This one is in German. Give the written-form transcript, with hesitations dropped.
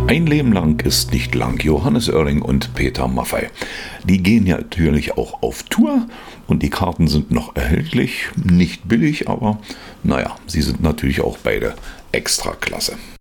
Ein Leben lang ist nicht lang. Johannes Oerling und Peter Maffay. Die gehen ja natürlich auch auf Tour und die Karten sind noch erhältlich. Nicht billig, aber naja, sie sind natürlich auch beide extra klasse.